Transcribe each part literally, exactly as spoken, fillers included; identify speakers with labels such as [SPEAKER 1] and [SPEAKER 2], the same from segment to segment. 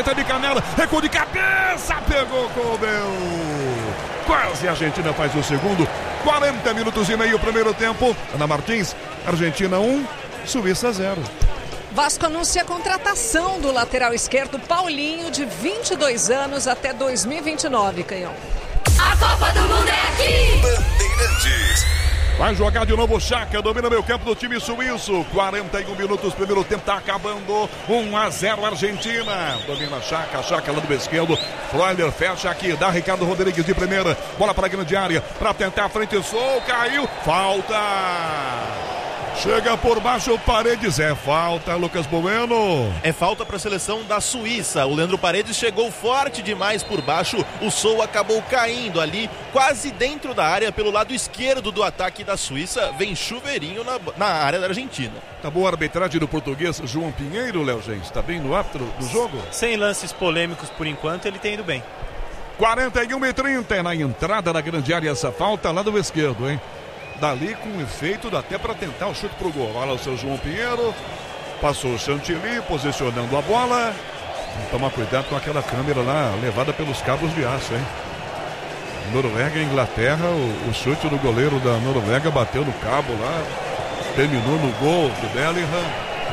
[SPEAKER 1] gaveta de canela, recuo de cabeça, pegou, cobreu. Quase a Argentina faz o segundo. quarenta minutos e meio, primeiro tempo. Ana Martins, Argentina um, Suíça zero.
[SPEAKER 2] Vasco anuncia a contratação do lateral esquerdo Paulinho, de vinte e dois anos, até dois mil e vinte e nove, Canhão.
[SPEAKER 3] A Copa do Mundo é aqui! Bandeirantes.
[SPEAKER 1] Vai jogar de novo o Chaka, domina meio campo do time suíço. quarenta e um minutos, primeiro tempo tá acabando. um a zero Argentina. Domina Chaka, Chaka lá do esquerdo. Freuler fecha aqui, dá Ricardo Rodrigues de primeira. Bola para a grande área, para tentar a frente, Sou, caiu. Falta! Chega por baixo, Paredes, é falta, Lucas Bueno.
[SPEAKER 4] É falta para a seleção da Suíça. O Leandro Paredes chegou forte demais por baixo. O Sou acabou caindo ali, quase dentro da área, pelo lado esquerdo do ataque da Suíça. Vem chuveirinho na, na área da Argentina.
[SPEAKER 1] Tá boa a arbitragem do português João Pinheiro, Léo Gens. Tá bem no árbitro do jogo?
[SPEAKER 5] Sem lances polêmicos por enquanto, ele tem ido bem.
[SPEAKER 1] quarenta e um e trinta é na entrada da grande área essa falta lá do esquerdo, hein? Dali com efeito, dá até para tentar o chute pro gol. Olha o seu João Pinheiro. Passou o Chantilly, posicionando a bola. Vamos tomar cuidado com aquela câmera lá, levada pelos cabos de aço, hein? Noruega e Inglaterra, o, o chute do goleiro da Noruega bateu no cabo lá. Terminou no gol do Bellingham.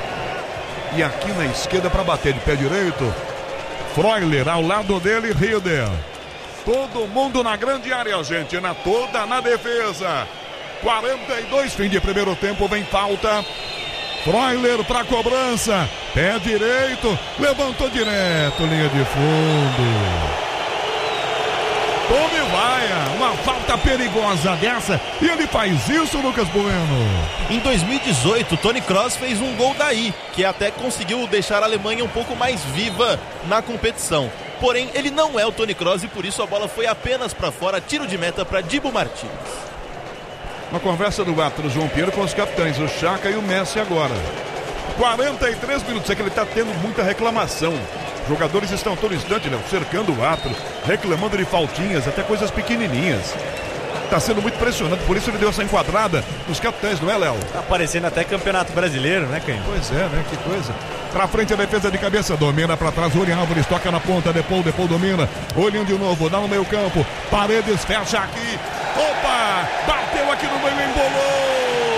[SPEAKER 1] E aqui na esquerda para bater de pé direito. Freuler ao lado dele, Rieder. Todo mundo na grande área, Argentina toda na defesa. quarenta e dois, fim de primeiro tempo, vem falta. Freuler para cobrança, pé direito, levantou direto, linha de fundo. Tome vaia, uma falta perigosa dessa, e ele faz isso, Lucas Bueno.
[SPEAKER 4] Em dois mil e dezoito, Toni Kroos fez um gol daí, que até conseguiu deixar a Alemanha um pouco mais viva na competição. Porém, ele não é o Toni Kroos e por isso a bola foi apenas para fora, tiro de meta para Dibu Martins.
[SPEAKER 1] Uma conversa do árbitro João Pinheiro com os capitães, o Chaka e o Messi agora. quarenta e três minutos, é que ele está tendo muita reclamação. Jogadores estão todo instante, né, cercando o árbitro, reclamando de faltinhas, até coisas pequenininhas. Está sendo muito impressionante, por isso ele deu essa enquadrada nos capitães, não é, Léo?
[SPEAKER 5] Tá parecendo até campeonato brasileiro, né, Canho?
[SPEAKER 1] Pois é, né, que coisa. Pra frente a defesa de cabeça, domina pra trás, Uri Álvares toca na ponta, Depou, Depou domina, olhinho de novo, dá no meio campo, Paredes fecha aqui, opa, bateu aqui no meio, embolou,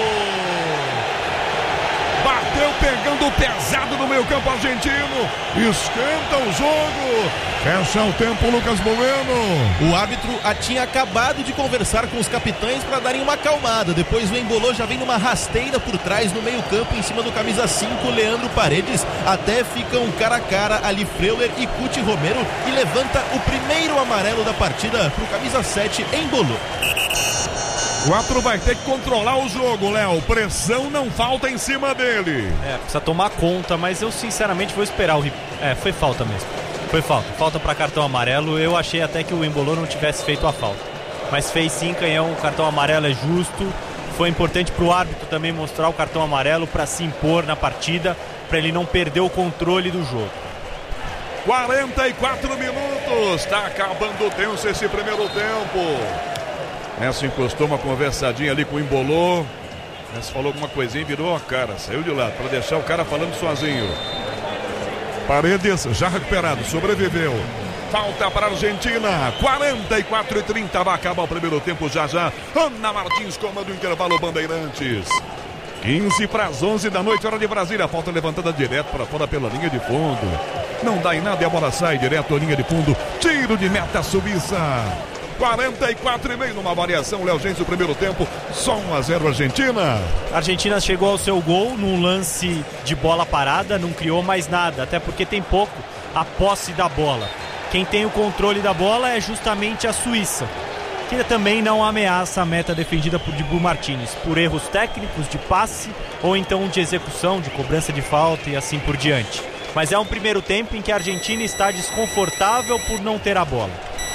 [SPEAKER 1] bateu pegando pesado no meio campo argentino, esquenta o jogo, fecha o tempo, Lucas Bueno.
[SPEAKER 4] O árbitro tinha acabado de conversar com os capitães para darem uma acalmada, depois o embolou, já vem numa rasteira por trás no meio campo, em cima do camisa cinco, Leandro Paredes, até ficam cara a cara ali Freuler e Cuti Romero, e levanta o primeiro amarelo da partida pro camisa sete, embolou.
[SPEAKER 1] O árbitro vai ter que controlar o jogo, Léo. Pressão não falta em cima dele.
[SPEAKER 5] É, precisa tomar conta, mas eu sinceramente vou esperar o... É, foi falta mesmo. Foi falta. Falta para cartão amarelo. Eu achei até que o Embolou não tivesse feito a falta. Mas fez sim, Canhão. O cartão amarelo é justo. Foi importante para o árbitro também mostrar o cartão amarelo para se impor na partida, para ele não perder o controle do jogo.
[SPEAKER 1] quarenta e quatro minutos. Está acabando tenso esse primeiro tempo. Messi encostou uma conversadinha ali com o Embolou. Messi falou alguma coisinha e virou a cara. Saiu de lado para deixar o cara falando sozinho. Paredes já recuperado, sobreviveu. Falta para a Argentina. quarenta e quatro e trinta. Vai acabar o primeiro tempo já já. Ana Martins comanda o intervalo Bandeirantes. quinze para as onze da noite, hora de Brasília. Falta levantada direto para fora pela linha de fundo. Não dá em nada e a bola sai direto à linha de fundo. Tiro de meta Suíça. quarenta e quatro e meio numa variação, Léo Gens, o primeiro tempo, só um a zero Argentina.
[SPEAKER 5] A Argentina chegou ao seu gol num lance de bola parada, não criou mais nada, até porque tem pouco a posse da bola. Quem tem o controle da bola é justamente a Suíça, que também não ameaça a meta defendida por Dibu Martins, por erros técnicos de passe ou então de execução, de cobrança de falta e assim por diante. Mas é um primeiro tempo em que a Argentina está desconfortável por não ter a bola.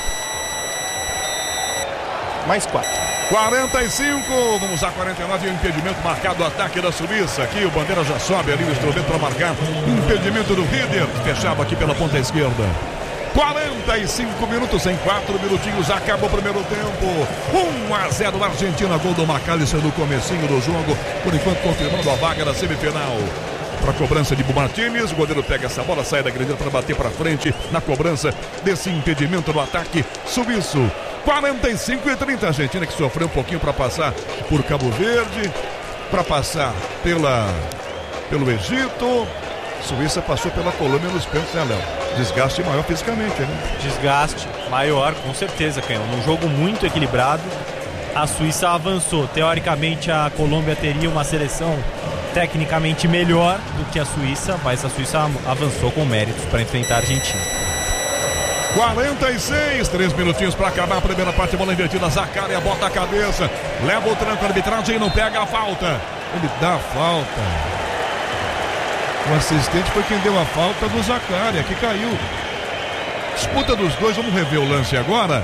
[SPEAKER 4] Mais quatro.
[SPEAKER 1] quarenta e cinco, vamos a quarenta e nove, impedimento marcado, o ataque da Suíça. Aqui o Bandeira já sobe ali o instrumento para marcar. Impedimento do Rieder, fechava aqui pela ponta esquerda. quarenta e cinco minutos, em quatro minutinhos, acabou o primeiro tempo. um a zero Argentina, gol do McAllister no comecinho do jogo. Por enquanto confirmando a vaga da semifinal. para a cobrança de Martins. O goleiro pega essa bola, sai da grande para bater para frente na cobrança desse impedimento no ataque suíço. quarenta e cinco e trinta. A Argentina que sofreu um pouquinho para passar por Cabo Verde, para passar pela, pelo Egito. Suíça passou pela Colômbia nos pênaltis, né, Léo? Desgaste maior fisicamente, né?
[SPEAKER 5] Desgaste maior, com certeza, Canhão. Num jogo muito equilibrado, a Suíça avançou. Teoricamente, a Colômbia teria uma seleção tecnicamente melhor do que a Suíça, mas a Suíça avançou com méritos para enfrentar a Argentina.
[SPEAKER 1] quarenta e seis, três minutinhos para acabar a primeira parte, bola invertida, Zaccaria bota a cabeça, leva o tranco, a arbitragem não pega a falta. Ele dá a falta. O assistente foi quem deu a falta do Zaccaria, que caiu. Disputa dos dois, vamos rever o lance agora.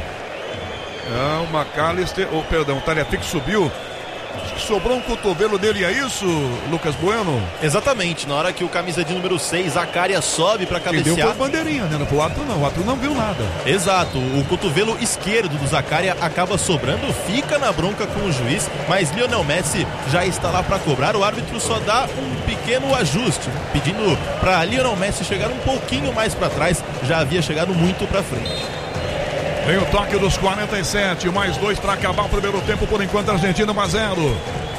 [SPEAKER 1] É, o McAllister, oh, perdão, o Tagliafico subiu. Sobrou um cotovelo dele, é isso, Lucas Bueno?
[SPEAKER 4] Exatamente, na hora que o camisa de número seis, Zaccaria, sobe para cabecear.
[SPEAKER 1] Quem deu foi a bandeirinha, né? O Arthur não, o Arthur não viu nada.
[SPEAKER 4] Exato, o cotovelo esquerdo do Zaccaria acaba sobrando, fica na bronca com o juiz, mas Lionel Messi já está lá para cobrar. O árbitro só dá um pequeno ajuste, pedindo para Lionel Messi chegar um pouquinho mais para trás, já havia chegado muito para frente.
[SPEAKER 1] Vem o toque dos quarenta e sete, mais dois para acabar o primeiro tempo, por enquanto a Argentina um a zero.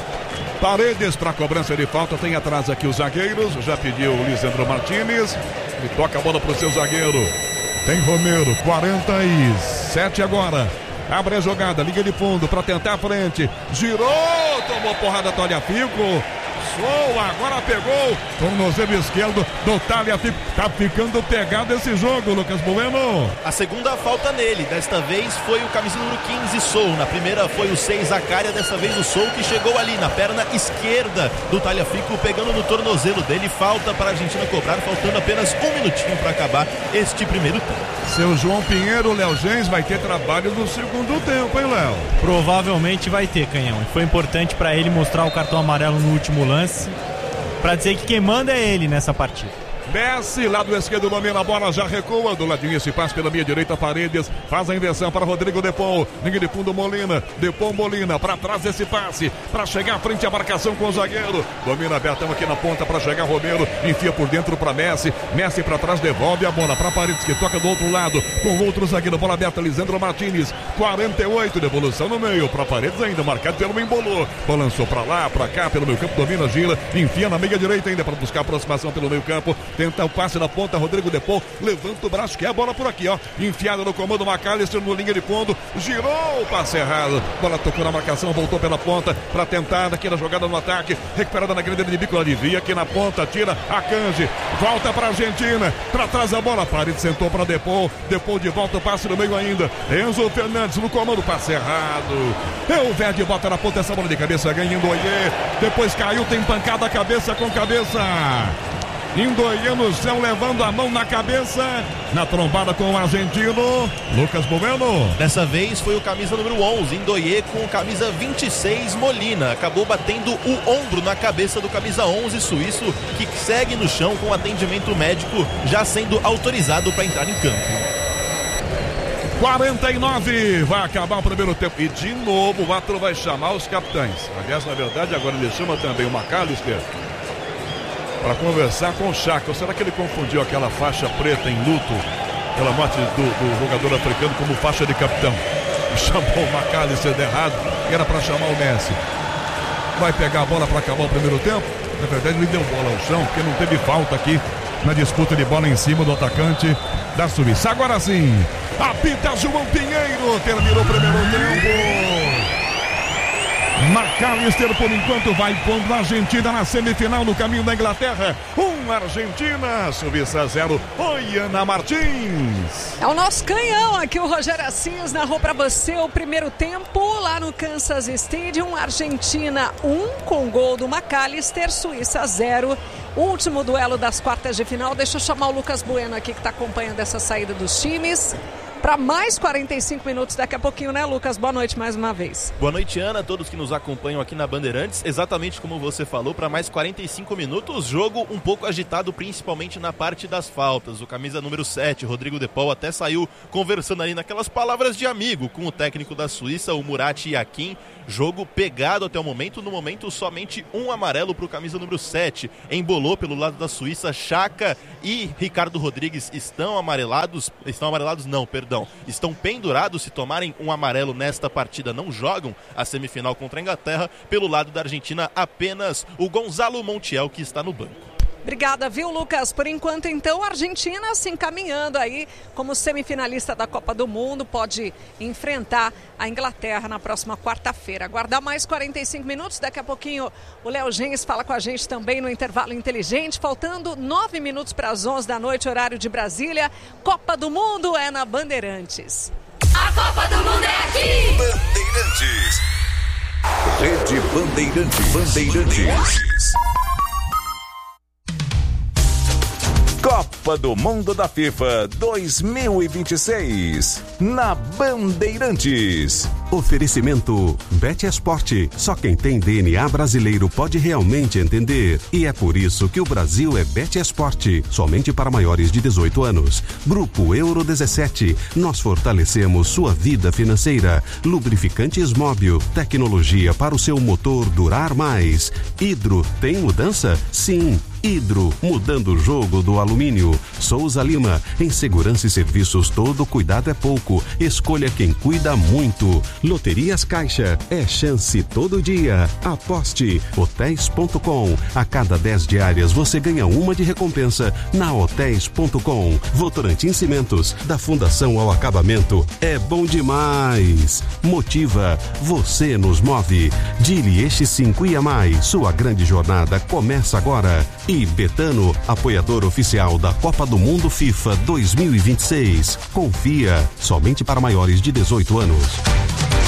[SPEAKER 1] Paredes para cobrança de falta, tem atrás aqui os zagueiros, já pediu o Lisandro Martins, ele toca a bola para o seu zagueiro. Tem Romero, quarenta e sete agora, abre a jogada, liga de fundo para tentar a frente, girou, tomou porrada Tagliafico. Agora pegou tornozelo esquerdo do Tagliafico. Tá ficando pegado esse jogo, Lucas Bueno.
[SPEAKER 4] A segunda falta nele, desta vez foi o camisa número quinze, Sou. Na primeira foi o seis, Zaccaria, dessa vez o Sou, que chegou ali na perna esquerda do Tagliafico, pegando no tornozelo dele. Falta para a Argentina cobrar, faltando apenas um minutinho para acabar este primeiro tempo.
[SPEAKER 1] Seu João Pinheiro, Léo Gens vai ter trabalho no segundo tempo, hein, Léo?
[SPEAKER 5] Provavelmente vai ter, Canhão. E foi importante para ele mostrar o cartão amarelo no último lance, para dizer que quem manda é ele nessa partida.
[SPEAKER 1] Messi, lado esquerdo, domina a bola, já recua do ladinho, esse passe pela minha direita, Paredes, faz a inversão para Rodrigo Depou, linha de fundo Molina, Depou Molina, para trás desse passe, para chegar à frente a marcação com o zagueiro, domina Bertão aqui na ponta para chegar Romero, enfia por dentro para Messi, Messi para trás, devolve a bola para Paredes, que toca do outro lado, com o outro zagueiro, bola aberta, Lisandro Martins, quarenta e oito, devolução no meio, para Paredes ainda, marcado pelo Embolou, balançou para lá, para cá, pelo meio campo, domina, gira, enfia na meia direita ainda para buscar aproximação pelo meio campo, tenta o passe na ponta, Rodrigo Depou levanta o braço, que é a bola por aqui, ó, enfiada no comando, McAllister no linha de fundo, girou o passe errado, bola tocou na marcação, voltou pela ponta para tentar aqui na jogada no ataque, recuperada na grande de bico, alivia aqui na ponta, tira a Kanji, volta para a Argentina, para trás a bola, Paredes sentou para Depou, Depou de volta, o passe no meio ainda, Enzo Fernandes no comando, passe errado, é o Verde, bota na ponta essa bola de cabeça, ganha Ndoye, depois caiu, tem pancada cabeça com cabeça. Ndoye no céu, levando a mão na cabeça, na trombada com o argentino Lucas Bueno.
[SPEAKER 4] Dessa vez foi o camisa número onze, Ndoye, com o camisa vinte e seis, Molina. Acabou batendo o ombro na cabeça do camisa onze, suíço, que segue no chão com atendimento médico, já sendo autorizado para entrar em campo.
[SPEAKER 1] quarenta e nove, vai acabar o primeiro tempo. E de novo o Arthur vai chamar os capitães. Aliás, na verdade, agora ele chama também o McAllister para conversar com o Chaka. Ou será que ele confundiu aquela faixa preta em luto pela morte do, do jogador africano como faixa de capitão? E chamou o McAllister de errado, e era para chamar o Messi. Vai pegar a bola para acabar o primeiro tempo? Na verdade, ele deu bola ao chão, porque não teve falta aqui na disputa de bola em cima do atacante da Suíça. Agora sim, apita João Pinheiro, terminou o primeiro tempo. McAllister, por enquanto, vai pondo a Argentina na semifinal, no caminho da Inglaterra. Um Argentina, Suíça zero. Oi, Ana Martins.
[SPEAKER 2] É o nosso canhão aqui, o Rogério Assis narrou para você o primeiro tempo lá no Kansas Stadium. Argentina um com gol do McAllister, Suíça zero. Último duelo das quartas de final. Deixa eu chamar o Lucas Bueno aqui, que está acompanhando essa saída dos times, para mais quarenta e cinco minutos daqui a pouquinho, né, Lucas? Boa noite mais uma vez.
[SPEAKER 4] Boa noite, Ana, todos que nos acompanham aqui na Bandeirantes. Exatamente como você falou, para mais quarenta e cinco minutos, jogo um pouco agitado, principalmente na parte das faltas. O camisa número sete, Rodrigo Depou, até saiu conversando ali naquelas palavras de amigo com o técnico da Suíça, o Murat Yakin. Jogo pegado até o momento, no momento somente um amarelo para o camisa número sete, Embolou. amarelou pelo lado da Suíça. Chaka e Ricardo Rodrigues estão amarelados, estão amarelados não, perdão, estão pendurados. Se tomarem um amarelo nesta partida, não jogam a semifinal contra a Inglaterra. Pelo lado da Argentina, apenas o Gonzalo Montiel, que está no banco.
[SPEAKER 2] Obrigada, viu, Lucas? Por enquanto, então, a Argentina se encaminhando aí como semifinalista da Copa do Mundo, pode enfrentar a Inglaterra na próxima quarta-feira. Aguardar mais quarenta e cinco minutos, daqui a pouquinho o Léo Gens fala com a gente também no intervalo inteligente, faltando nove minutos para as onze da noite, horário de Brasília. Copa do Mundo é na Bandeirantes.
[SPEAKER 3] A Copa do Mundo é aqui!
[SPEAKER 6] Bandeirantes. Rede Bandeirantes. Bandeirantes. Copa do Mundo da FIFA dois mil e vinte e seis, na Bandeirantes.
[SPEAKER 7] Oferecimento BetEsport. Só quem tem D N A brasileiro pode realmente entender. E é por isso que o Brasil é BetEsport. Somente para maiores de dezoito anos. Grupo Euro dezessete. Nós fortalecemos sua vida financeira. Lubrificantes Móbil. Tecnologia para o seu motor durar mais. Hidro. Tem mudança? Sim. Hidro, mudando o jogo do alumínio. Souza Lima, em segurança e serviços todo cuidado é pouco. Escolha quem cuida muito. Loterias Caixa, é chance todo dia. Aposte. Hotéis ponto com. A cada dez diárias você ganha uma de recompensa na Hotéis ponto com. Votorantim Cimentos, da Fundação ao Acabamento. É bom demais. Motiva, você nos move. Dili Eixi cinco I A Mais, sua grande jornada começa agora. E Betano, apoiador oficial da Copa do Mundo FIFA dois mil e vinte e seis. Confia, somente para maiores de dezoito anos.